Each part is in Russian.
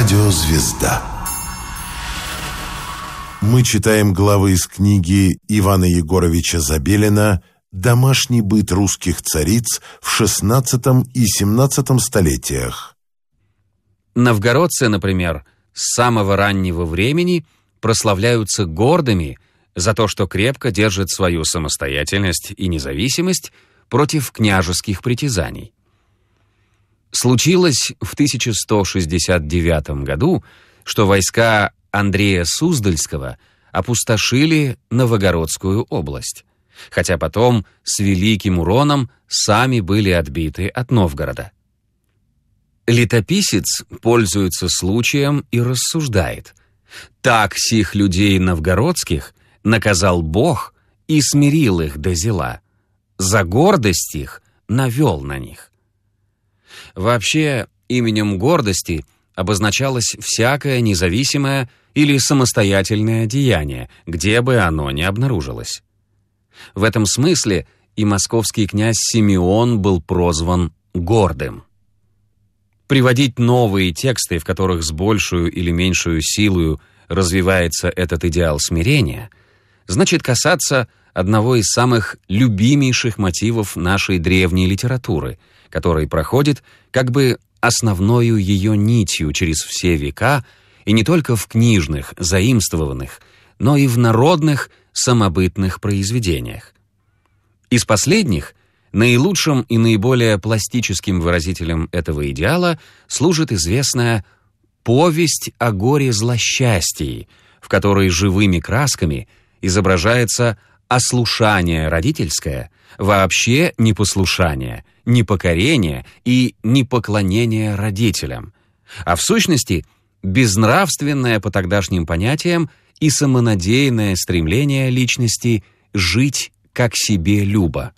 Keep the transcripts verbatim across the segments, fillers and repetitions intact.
Радиозвезда. Мы читаем главы из книги Ивана Егоровича Забелина «Домашний быт русских цариц в шестнадцатом и семнадцатом столетиях». Новгородцы, например, с самого раннего времени прославляются гордыми за то, что крепко держат свою самостоятельность и независимость против княжеских притязаний. Случилось в тысяча сто шестьдесят девятом году, что войска Андрея Суздальского опустошили Новгородскую область, хотя потом с великим уроном сами были отбиты от Новгорода. Летописец пользуется случаем и рассуждает: «Так сих людей новгородских наказал Бог и смирил их до зела, за гордость их навел на них». Вообще, именем гордости обозначалось всякое независимое или самостоятельное деяние, где бы оно ни обнаружилось. В этом смысле и московский князь Симеон был прозван гордым. Приводить новые тексты, в которых с большую или меньшую силою развивается этот идеал смирения, значит касаться одного из самых любимейших мотивов нашей древней литературы, который проходит как бы основною ее нитью через все века и не только в книжных, заимствованных, но и в народных самобытных произведениях. Из последних наилучшим и наиболее пластическим выразителем этого идеала служит известная «Повесть о горе-злосчастии», в которой живыми красками изображается ослушание родительское, вообще непослушание, непокорение и непоклонение родителям, а в сущности безнравственное по тогдашним понятиям и самонадеянное стремление личности жить как себе любо.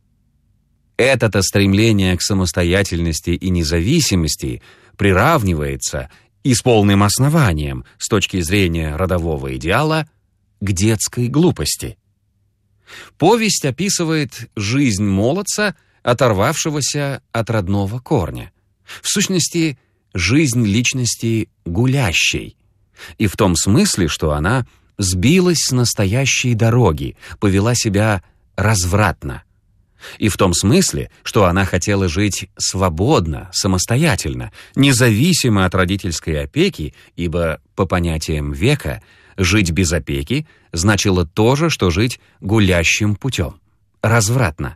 Это-то стремление к самостоятельности и независимости приравнивается, и с полным основанием, с точки зрения родового идеала, к детской глупости. Повесть описывает жизнь молодца, оторвавшегося от родного корня. В сущности, жизнь личности гулящей. И в том смысле, что она сбилась с настоящей дороги, повела себя развратно. И в том смысле, что она хотела жить свободно, самостоятельно, независимо от родительской опеки, ибо, по понятиям века, жить без опеки значило то же, что жить гулящим путем, развратно.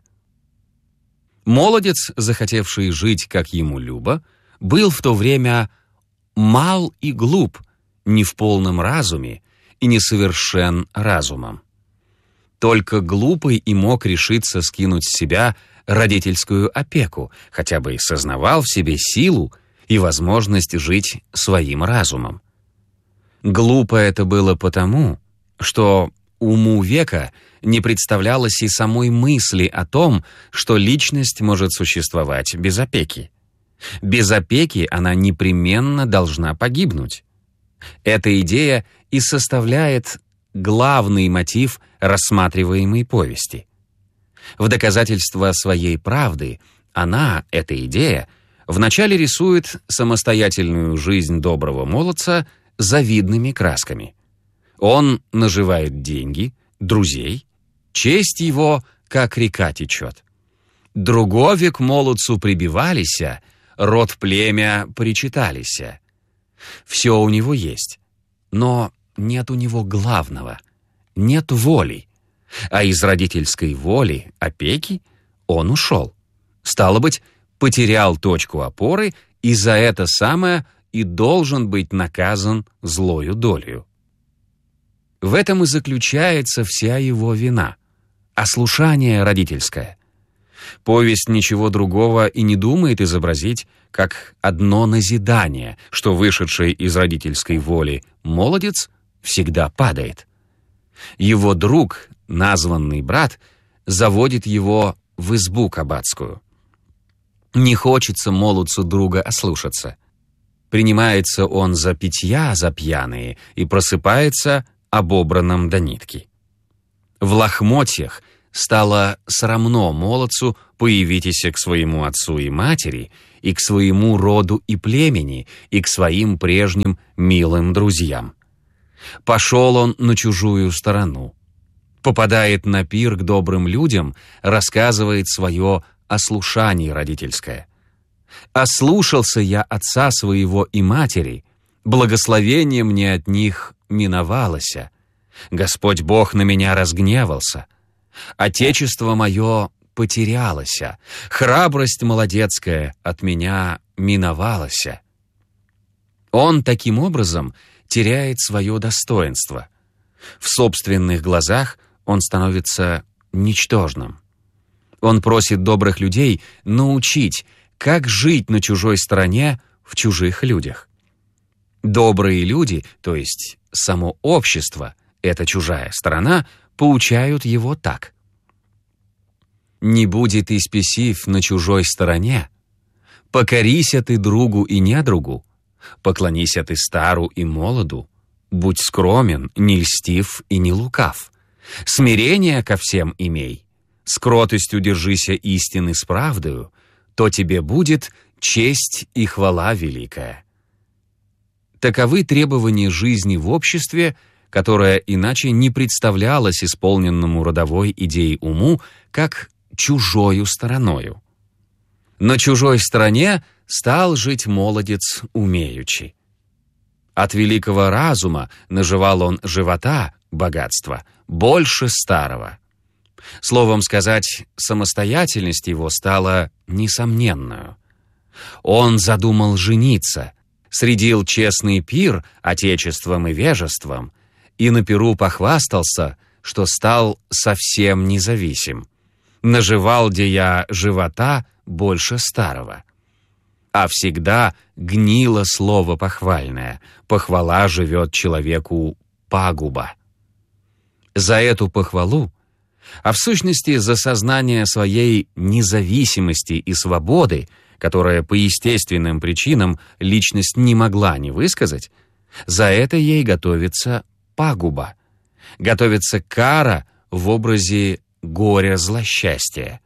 Молодец, захотевший жить, как ему любо, был в то время мал и глуп, не в полном разуме и несовершен разумом. Только глупый и мог решиться скинуть с себя родительскую опеку, хотя бы и сознавал в себе силу и возможность жить своим разумом. Глупо это было потому, что уму века не представлялось и самой мысли о том, что личность может существовать без опеки. Без опеки она непременно должна погибнуть. Эта идея и составляет главный мотив рассматриваемой повести. В доказательство своей правды она, эта идея, вначале рисует самостоятельную жизнь доброго молодца завидными красками. Он наживает деньги, друзей, честь его, как река течет. Другови к молодцу прибивалися, род племя причиталися. Все у него есть, но нет у него главного, нет воли. А из родительской воли, опеки, он ушел. Стало быть, потерял точку опоры и за это самое и должен быть наказан злою долею. В этом и заключается вся его вина, ослушание родительское. Повесть ничего другого и не думает изобразить, как одно назидание, что вышедший из родительской воли молодец всегда падает. Его друг, названный брат, заводит его в избу кабацкую. Не хочется молодцу друга ослушаться. Принимается он за питья, за пьяные, и просыпается обобранным до нитки. В лохмотьях стало срамно молодцу появитесь к своему отцу и матери и к своему роду и племени, и к своим прежним милым друзьям. Пошел он на чужую сторону. Попадает на пир к добрым людям, рассказывает свое ослушание родительское. «Ослушался я отца своего и матери, благословение мне от них миновалося. Господь Бог на меня разгневался. Отечество мое потерялося, храбрость молодецкая от меня миновалася». Он таким образом теряет свое достоинство. В собственных глазах он становится ничтожным. Он просит добрых людей научить, как жить на чужой стороне в чужих людях. Добрые люди, то есть само общество, эта чужая сторона, поучают его так. «Не будет и спесив на чужой стороне, покорися ты другу и недругу, поклонися ты стару и молоду, будь скромен, не льстив и не лукав, смирение ко всем имей, с кротостью держися истины с правдою, то тебе будет честь и хвала великая». Таковы требования жизни в обществе, которое иначе не представлялось исполненному родовой идеей уму, как чужою стороною. На чужой стороне стал жить молодец умеючи. От великого разума наживал он живота, богатства, больше старого. Словом сказать, самостоятельность его стала несомненную. Он задумал жениться, средил честный пир отечеством и вежеством, и на пиру похвастался, что стал совсем независим. Наживал де я живота больше старого. А всегда гнило слово похвальное, похвала живет человеку пагуба. За эту похвалу, а в сущности за сознание своей независимости и свободы, которая по естественным причинам личность не могла не высказать, за это ей готовится пагуба, готовится кара в образе горя-злосчастья.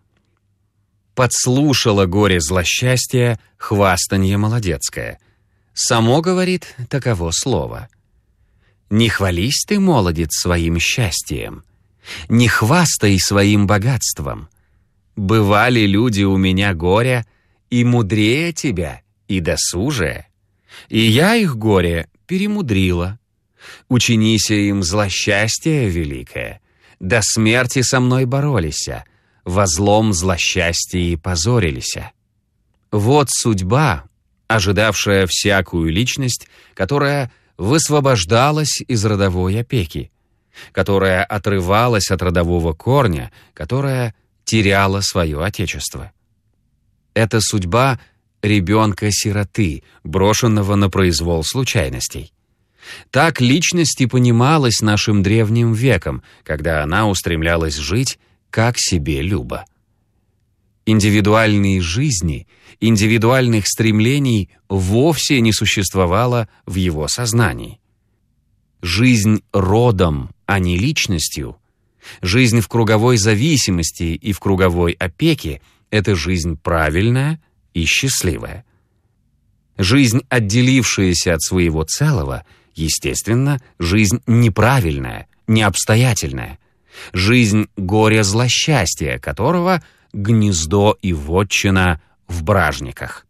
Подслушало горе-злосчастье хвастанье молодецкое. Само говорит таково слово. «Не хвались ты, молодец, своим счастьем, не хвастай своим богатством. Бывали люди у меня горя, и мудрее тебя, и досужее. И я их горе перемудрила. Учинися им злосчастье великое, до смерти со мной боролися, во злом злосчастье позорилися». Вот судьба, ожидавшая всякую личность, которая высвобождалась из родовой опеки, которая отрывалась от родового корня, которая теряла свое отечество. Это судьба ребенка-сироты, брошенного на произвол случайностей. Так личность и понималась нашим древним веком, когда она устремлялась жить, как себе любо. Индивидуальной жизни, индивидуальных стремлений вовсе не существовало в его сознании. Жизнь родом, а не личностью, жизнь в круговой зависимости и в круговой опеке — это жизнь правильная и счастливая. Жизнь, отделившаяся от своего целого, естественно, жизнь неправильная, необстоятельная, жизнь горя-злосчастья, которого гнездо и вотчина в бражниках.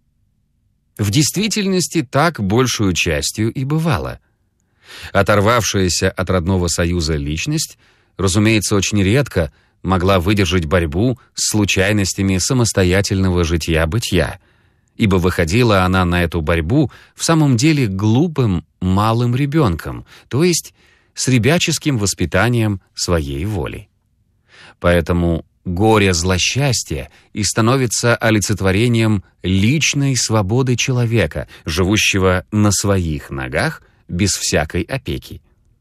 В действительности так большую частью и бывало. Оторвавшаяся от родного союза личность, разумеется, очень редко могла выдержать борьбу с случайностями самостоятельного житья-бытия, ибо выходила она на эту борьбу в самом деле глупым малым ребенком, то есть с ребяческим воспитанием своей воли. Поэтому горе-злосчастье и становится олицетворением личной свободы человека, живущего на своих ногах без всякой опеки.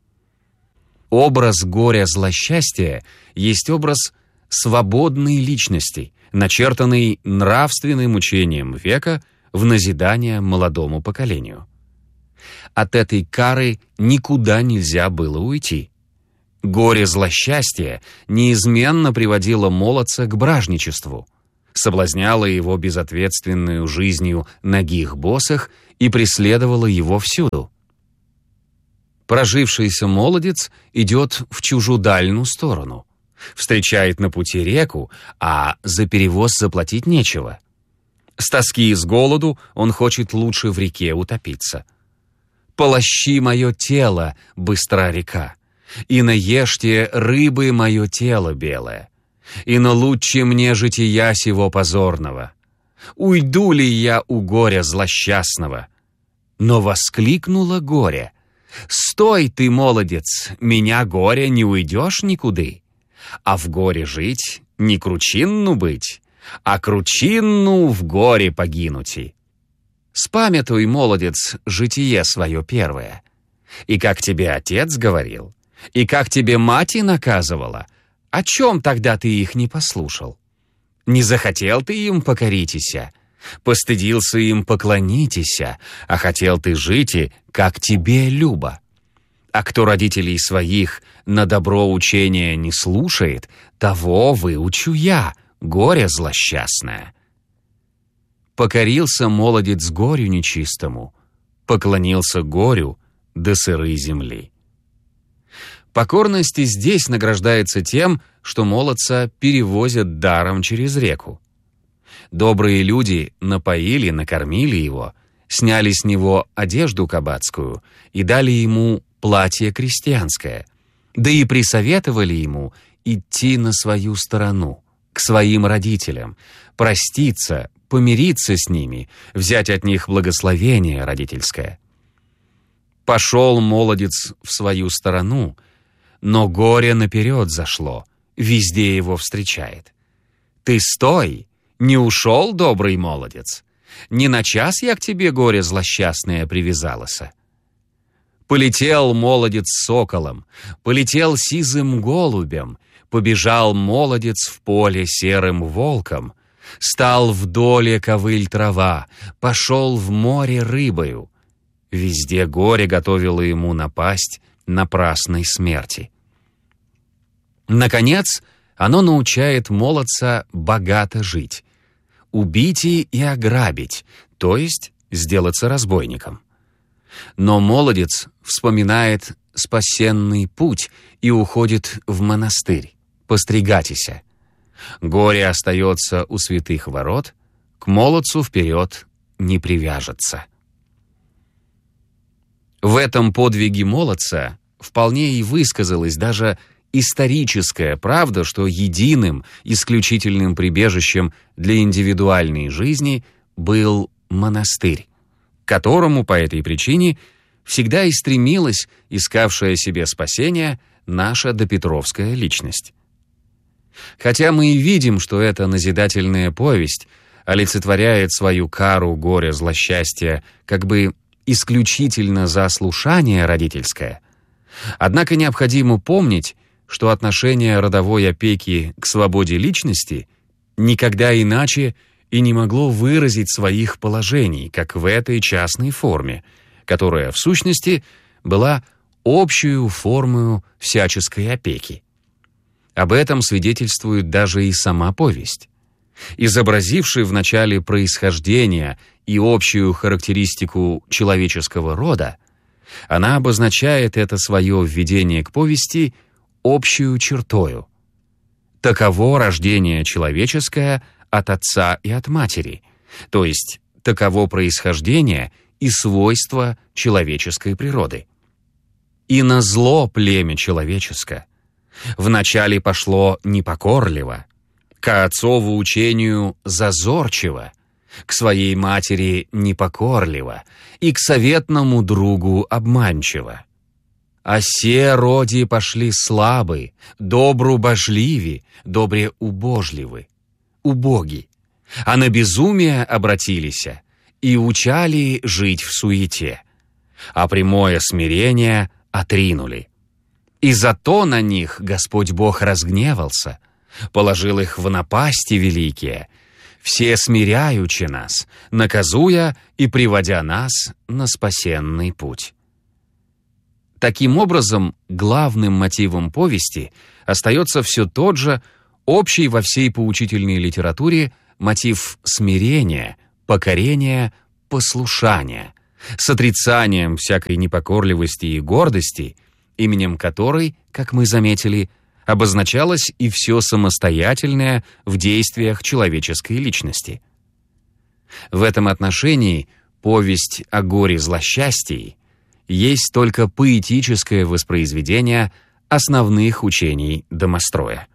Образ горя-злосчастья есть образ свободной личности, начертанный нравственным учением века в назидание молодому поколению. От этой кары никуда нельзя было уйти. Горе-злосчастье неизменно приводило молодца к бражничеству. соблазняла его безответственную жизнью нагих босых и преследовала его всюду. Прожившийся молодец идет в чужудальную сторону, встречает на пути реку, а за перевоз заплатить нечего. С тоски и с голоду он хочет лучше в реке утопиться. «Полощи мое тело, быстра река, и наешьте рыбы мое тело белое, и налучше мне жития сего позорного. Уйду ли я у горя злосчастного?» Но воскликнуло горе: «Стой ты, молодец, меня горе не уйдешь никуды, а в горе жить не кручинну быть, а кручинну в горе погинути. Спамятуй, молодец, житие свое первое, и как тебе отец говорил, и как тебе мать наказывала, о чем тогда ты их не послушал? Не захотел ты им покоритеся, постыдился им поклонитеся, а хотел ты жить, и как тебе любо. А кто родителей своих на добро учения не слушает, того выучу я, горе злосчастное». Покорился молодец горю нечистому, поклонился горю до сырой земли. Покорность и здесь награждается тем, что молодца перевозят даром через реку. Добрые люди напоили, накормили его, сняли с него одежду кабацкую и дали ему платье крестьянское, да и присоветовали ему идти на свою сторону, к своим родителям, проститься, помириться с ними, взять от них благословение родительское. Пошел молодец в свою сторону, но горе наперед зашло, везде его встречает. «Ты стой! Не ушел, добрый молодец? Не на час я к тебе, горе злосчастное, привязалася?» Полетел молодец соколом, полетел сизым голубем, побежал молодец в поле серым волком, стал в доле ковыль трава, пошел в море рыбою. Везде горе готовило ему напасть напрасной смерти. Наконец, оно научает молодца богато жить, убить и ограбить, то есть сделаться разбойником. Но молодец вспоминает спасенный путь и уходит в монастырь, постригатися. Горе остается у святых ворот, к молодцу вперед не привяжется. В этом подвиге молодца вполне и высказалась даже историческая правда, что единым, исключительным прибежищем для индивидуальной жизни был монастырь, к которому по этой причине всегда и стремилась искавшая себе спасения наша допетровская личность. Хотя мы и видим, что эта назидательная повесть олицетворяет свою кару горя злосчастья как бы исключительно за слушание родительское, однако необходимо помнить, что отношение родовой опеки к свободе личности никогда иначе и не могло выразить своих положений, как в этой частной форме, которая, в сущности, была общую формою всяческой опеки. Об этом свидетельствует даже и сама повесть. Изобразивший в начале происхождение и общую характеристику человеческого рода, она обозначает это свое введение к повести общую чертою. Таково рождение человеческое от отца и от матери, то есть таково происхождение и свойства человеческой природы. И на зло племя человеческое вначале пошло непокорливо, к отцову учению зазорчиво, к своей матери непокорливо и к советному другу обманчиво. А се роди пошли слабы, добру божливи, добре убожливы, убоги, а на безумие обратилися и учали жить в суете, а прямое смирение отринули. И зато на них Господь Бог разгневался, положил их в напасти великие, все смиряючи нас, наказуя и приводя нас на спасенный путь. Таким образом, главным мотивом повести остается все тот же, общий во всей поучительной литературе мотив смирения, покорения, послушания, с отрицанием всякой непокорливости и гордости, именем которой, как мы заметили, обозначалось и все самостоятельное в действиях человеческой личности. В этом отношении повесть о горе-злосчастии есть только поэтическое воспроизведение основных учений домостроя.